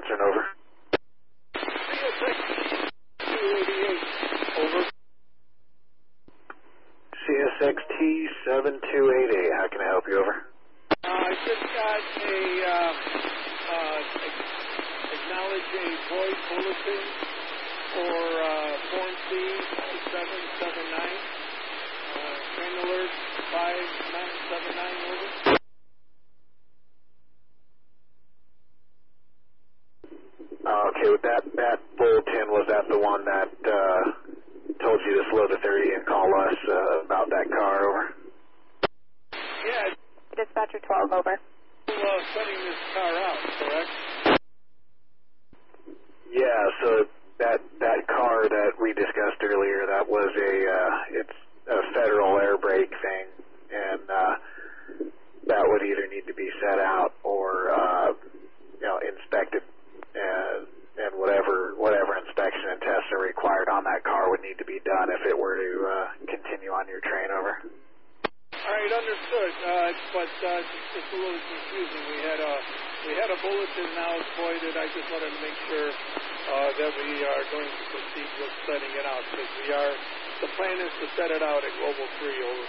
Western, over. CSX 288, over. CSXT 7288, how can I help you, over? I just got acknowledge a void bulletin for Form C 779, train alert 5979, over. Okay, with that bulletin, was that the one that told you to slow to 30 and call us about that car, over? Yeah. Dispatcher 12, over. Setting this car out, correct? Yeah, so that car that we discussed earlier, that was it's a federal air brake thing, and that would either need to be set out or inspected, and whatever inspection and tests are required on that car would need to be done if it were to continue on your train, over. All right, understood. But it's a little confusing. We had a bulletin, now it's voided. I just wanted to make sure that we are going to proceed with setting it out, because the plan is to set it out at Global 3, over.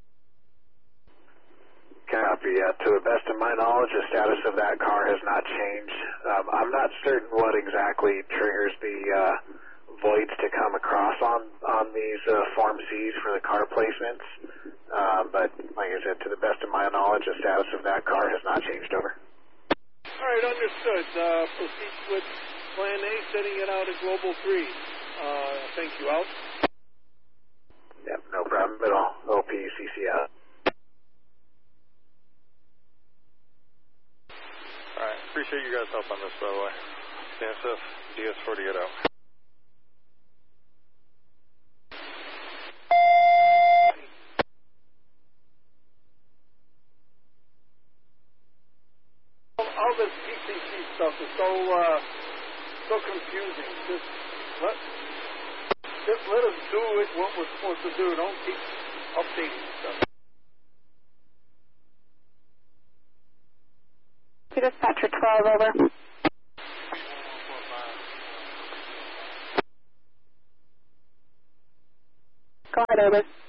Copy. To the best of my knowledge, the status of that car has not changed. I'm not certain what exactly triggers the voids to come across on these Form Cs for the car placements. But like I said, to the best of my knowledge, the status of that car has not changed, over. All right, understood. Proceed with Plan A, setting it out at Global 3. Thank you. Out. Yep, no problem at all. OPCC out. All right, appreciate you guys' help on this, by the way. CSF DS48 out. All this PCC stuff is so confusing. Just let us do what we're supposed to do. Don't keep updating stuff. Dispatcher 12, over. Go ahead, over.